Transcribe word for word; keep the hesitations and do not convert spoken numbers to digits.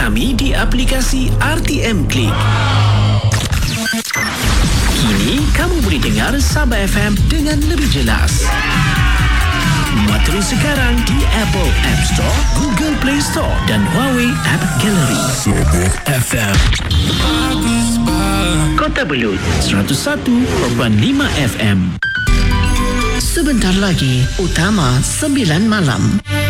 kami di aplikasi R T M Click. Kini kamu boleh dengar Sabah F M dengan lebih jelas. Muat terus sekarang di Apple App Store, Google Play Store dan Huawei App Gallery. Sabah F M, Kota Belud seratus satu perpuluhan lima F M. Sebentar lagi, Utama sembilan malam.